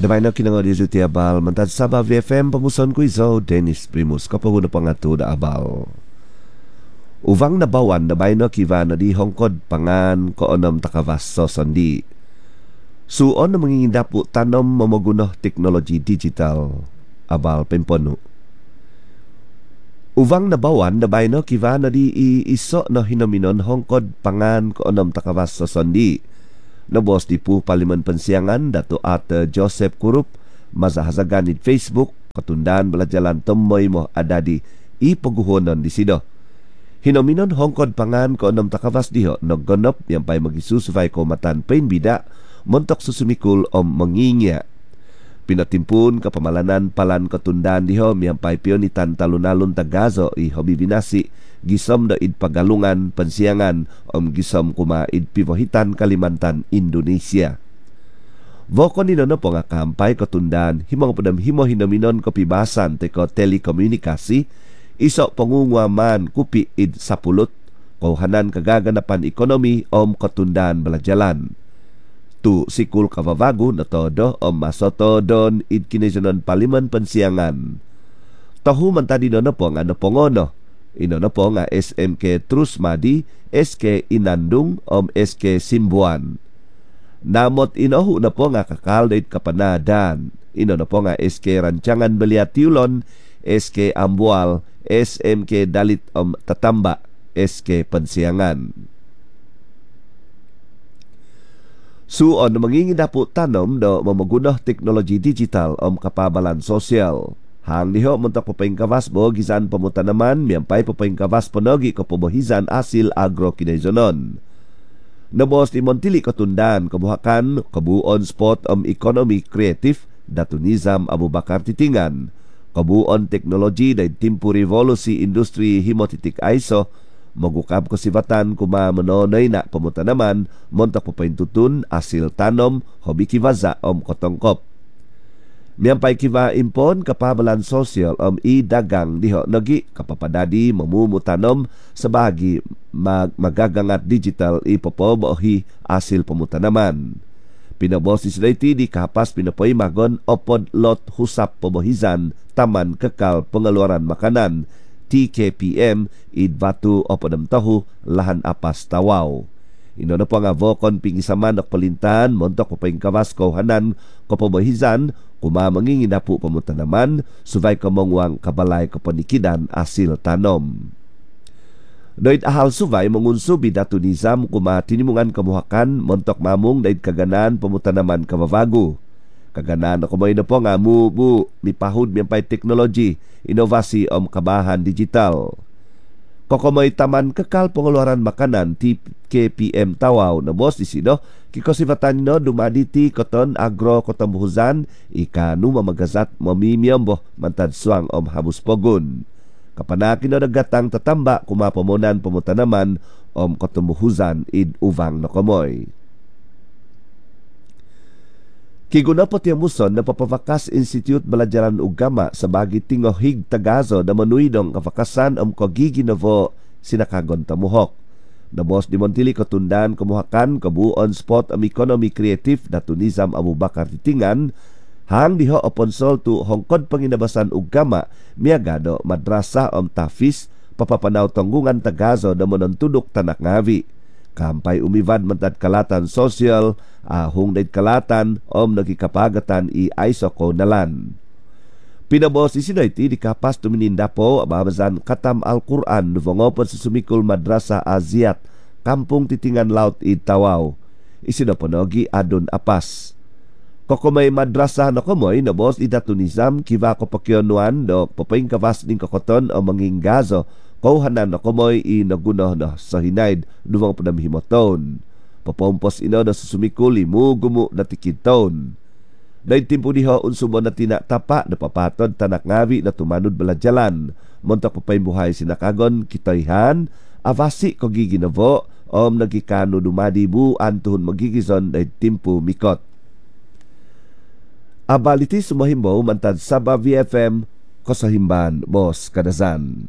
Damay na kinangod ito ti abal, mantad sa BFM, pamuson ko iso, Dennis Primus, kapag pa nga to da abal. Uvang nabawan, damay na kiva na di hongkod, pangan, koonom takavas so sandi. Suon na mangingindapo tanom mamaguno technology digital, abal pempono. Uvang nabawan, damay na kiva na di iso na hinominon hongkod, pangan, koonom takavas so sandi. Nabos di po paliman pansiyangan dato at Joseph Kurup mazahazagan ni Facebook katundan balajalan tomoy mo adadi ipaguhonon di sido. Hinominon hongkod pangan ko anong takavas diho nagganap yang pay magisusufay ko matan painbida montok susumikul o mangingya. Pinatimpun kapamalanan palan katundan diho yang pay pionitan talunalon tagazo iho bibinasi gisom da id pagalungan pansiyangan gisom kuma id pivohitan Kalimantan, Indonesia. Vokon nino na po nga kampay katundan himong padam himo hinaminon kapibasan teko telekomunikasi iso pangungwa man kupi id sapulot kauhanan kagaganapan ekonomi katundan balajalan. Tu sikul kavavago na todo masoto don id kinesionon paliman pansiyangan. Tahu man tadi no po nga napongono ino na po nga SMK Trusmadi, SK Inandung, SK Simbuan. Namot inohu na po nga kakaldate kapanadan. Ino na po nga SK Rancangan Beliatiulon, SK Ambual, SMK Dalit Tatamba, SK Pansiangan. Suon na mangingidapo tanom do mamagunah teknologi digital kapabalan sosial. Hang liho muntak papayngkawas bo gisan pamuta naman miyampay papayngkawas ponogi ko pobohizan asil agro kinaizonon. Nabos di Montili katundan kabuhakan kabuon spot economy creative datunizam Abu Bakar titingan kabuon teknologi day timpu revolusi industri himotitik aiso magukab ko sivatan kuma manonoy na pamuta naman muntak papaintutun asil tanom hobi kivaza kotongkop. Miyampay kiva impon kapabalan social idagang diho nagi kapapadadi mamumutanom sa bahagi magagangat digital ipopobohi asil pamutanaman. Pinabosi sila iti di kapas pinapoy magon opod lot husap pobohizan taman kekal pengeluaran makanan TKPM idbatu opodam tahu lahan apas tawaw. Ino na po nga vokon pingisaman ak palintan montok papaing kawas hanan kapabohizan kuma manginginapu pamutanaman suvay kamongwang kabalay kapanikidan asil tanom. Doit ahal suvay mangunsubi datu nizam kuma tinimungan kamuhakan montok mamung daid kaganan pamutanaman kabavago. Kaganan na kumoy na po nga mubu mipahud miyampay teknologi inovasi kabahan digital. Kokomoy taman kekal pengeluaran makanan TKPM tawaw na bos di sino kikosivatan no dumaditi koton agro kotambuhuzan ikanu mamagazat mamimiyambo mantad suang habus pogun. Kapanakin no nagatang tatamba kumapamunan pamutanaman kotambuhuzan id uvang no komoy. Kiguna po tiyamuson na Papavakas Institute Balajaran Ugama sa bagi tingohig tagazo na manuidong kavakasan kagiginovo sinakagon tamuhok. Nabos di Montili katundan kamuhakan kabuon spot economy creative na tunizam Abu Bakar titingan hang diho oponsol tu hongkod panginabasan ugama miagado madrasa tafis papapanaw tanggungan tagazo na manontudok tanak ngavi. Kampay umivad mantad kalatan social ahong daid kalatan nagikapagatan iaiso ko nalan. Pinabos isinayti di kapas tumininda po ababazan katam Al-Quran nuvongopon sa sumikul madrasa Aziat kampung titingan laut itawaw. Isinaponogi adon apas. Kokomay madrasa na komoy nabos idatunizam kiva ko pakyonuan do papaing kawas ning kakoton o manginggazo kauhanan na kumoy inaguno na sa hinaid duwang panamhimoton. Papompos ino na susumikuli mugumu na tikiton. Dahil timpo diho unsubo na tinatapa na papatod tanak ngavi na tumanod baladyalan. Montok papaybuhay sinakagon kitayhan avasi ko giginavo nagikano dumadibu antuhon magigizon dahil timpo mikot. Abaliti sumahimbo mantad Saba VFM Kosahimban Bos Kadazan.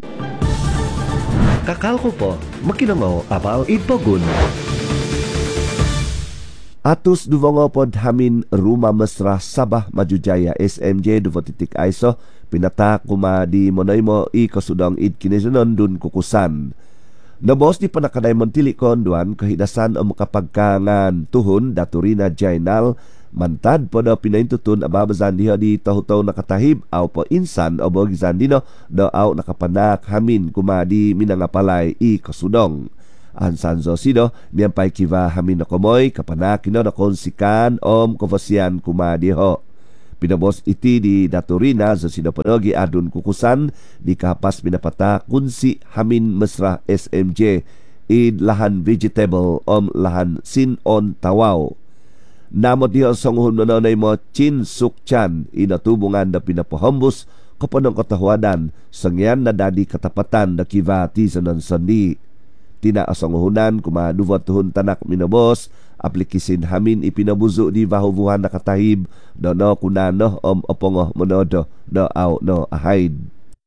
Kakal ko po, makinangaw apal ipogun. Atus duvongo pod hamin Ruma Mesra Sabah Majujaya SMJ duvo titik aiso pinata kuma di monoymo i kasudang id kinisanon dun kukusan. Nabos di panakaday montili konduan kahidasan o makapagkangan tuhon daturina jainal mantad po daw pinaintutun ababazan diha di tahu-tahu nakatahib aw po insan o bogizan dino daw aw nakapanak hamin kuma di minangapalay i kasudong. Ansan Zosido, miyampay kiva hamin na komoy, kapanakino na konsikan kofasian kumadiho. Pinabos iti di daturina Zosido panogi adun kukusan, di kapas pinapata kunsi hamin mesra SMJ, id lahan vegetable lahan sinon tawaw. Namot diho songhun nanay mo Chin Suk Chan, inatubungan na pinapahambus kapanong katahuadan, sangyan na dadi katapatan na kiva tisanan sandi. Tinaasanguhunan kumaduvot tuhun tanak minabos aplikisin hamin ipinabuzo di bahubuhan nakatahib do no kunano opongo monodo do aw no ahaid.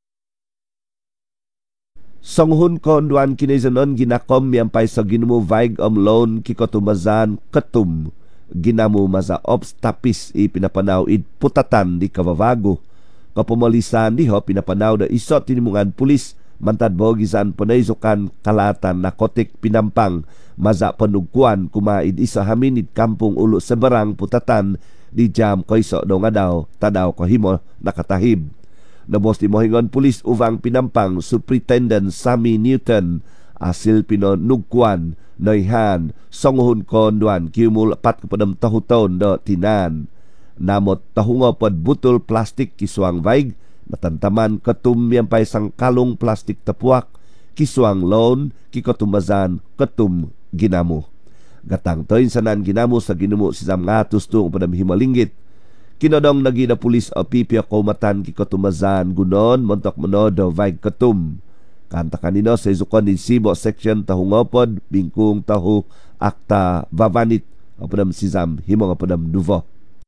Songhun konduan kinizanon ginakom yampay sa ginumu vaig loan kikotumazan ketum ginamu maza ops tapis ipinapanaw id putatan di Kavavago. Kapumalisan diho pinapanaw da isot tinimungan pulis mantad bogisan panaysukan kalatan nakotik pinampang maza panugkuan kumaid isa haminid kampung ulo sa barang putatan di jam koiso do nga daw tadaw kahimo nakatahib. Nabos di mohingon pulis uvang pinampang Superintendent Sammy Newton asil pinonugkuan noihan songhun konduan kiumul 4 kepadam tahuton do tinan. Namot tahungo pod butol plastik kiswang vaig matantaman ketum yampay sang kalung plastik tepuak kiswang loan kikotumazan ketum ginamu. Gatang toin sanan ginamu sa ginumu sisam ngatus tung padam himalinggit. Kinodong nagida pulis o pipia kumatan kikotumazan gunon montok monodo vaig ketum. Kanta kanino sa isukon di Sibo section tahungopod bingkung tahu akta vavanit o padam sisam himong o padam duvo.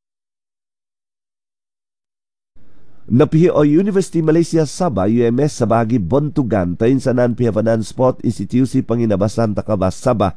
Napihi o University Malaysia Sabah UMS sa bagi bontugan tainsanan pihabanan Sport Institusi Panginabasan Takabas Sabah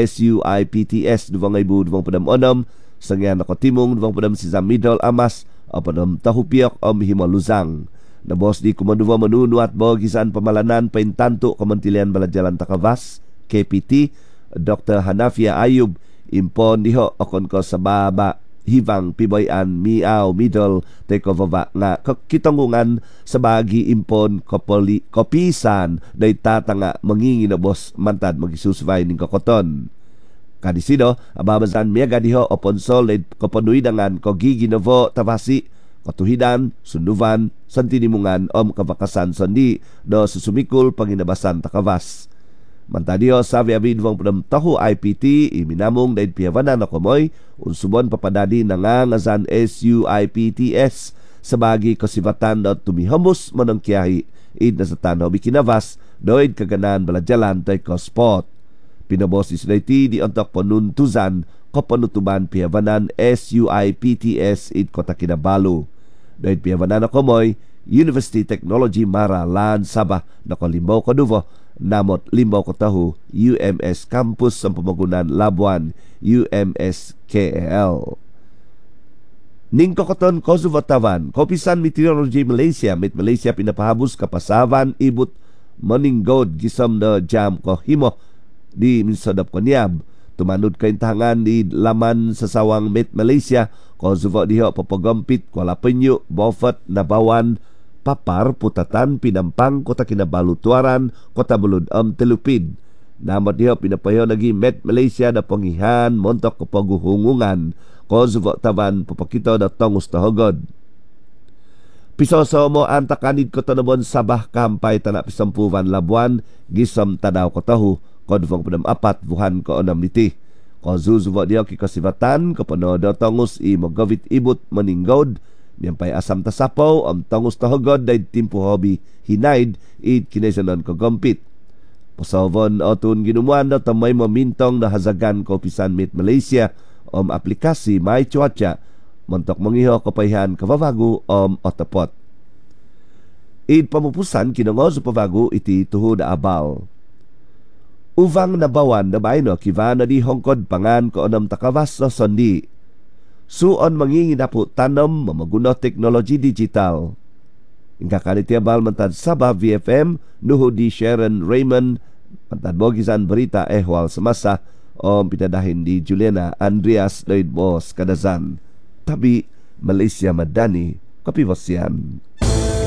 SUIPTS duvang ibu duvang padam onom sangyan ako timong duvang padam sisam middle amas o padam tahupiok o himaluzang. Nabos di kumanduwa manunuat bogisan pamalanan paintanto Kementerian Balajalan Takabas KPT Dr. Hanafia Ayub impon diho okon ko sa baba hivang pibayan miaw middle tekovava nga kitangungan sa bagi impon kopisan day tatanga mangingi na boss mantad magisusvay ning kokoton. Kadisido ababazan miaga diho oponsol day kopanuidangan ko giginovo tavasi katuhidan sunduvan santinimungan kavakasan sandi do susumikul panginabasan takavas. Mantadio sabi abid vang padam tahu IPT iminamong daid pihawanan na komoy unsubon papadadi na nga ngazan SUIPTS sa bagi kasibatan na tumihambos manang kiyahi id na sa tanaw bikinavas doid kaganan baladyalan tay kospot. Pinabos isdayti di ontok panuntuzan kapanutuban pihawanan SUIPTS id Kota Kinabalu. Doid pihawanan na komoy University Technology Mara Lan Sabah na kalimbaw kaduvo namot limbaw ko tahu UMS Campus sa pamagunan Labuan UMS KL. Ning kokoton Kosuvatawan Kopisan Meteorology Malaysia mit Malaysia pinapahabos kapasavan ibut maninggod gisam na jam ko himo di minsadap kanyab tumanod kain tangan di laman sa sawang mit Malaysia Kosuva diho papagampit Kuala Penyu Beaufort Nabawan Papar, Putatan, Pinampang, Kota Kinabalu, Tuaran, Kota Bulud, Telupid. Namat diho pinapayo nagi Met Malaysia na pangihan, montok kapaguhungungan, Kosuva taban papakito na tongus tahogod. Pisoso mo antakanid ko tanabon Sabah kampay tanap isampuvan Labuan, gisam tadaw ko tahu, kodvong padam apat, buhan ko onam niti. Kosuva diho kikasivatan, kapano daw tongus magavit ibut maninggod, miyampay asam tasapaw ang tangus tahogod day timpo hobi hinaid id kinesanon ko gompit. Pasawon otun ginumuan na tamay mamintong na hazagan ko pisan mit Malaysia aplikasi may chuacha montok mangiho kapayhan Kavavago otapot. Id pamupusan kinango sa Pavago iti tuhod abal. Uvang nabawan na bay no kivana di hongkod pangan ko onam takawas no sondi. Suon mangingidapo tanom mamaguno teknologi digital. Ingka kanitiabal mantad Sabah VFM nuho di Sharon Raymond mantad bogisan berita ehwal semasa o pinadahin di Juliana Andreas Lloyd Boss Kadazan. Tabi Malaysia Madani Kapibosyan.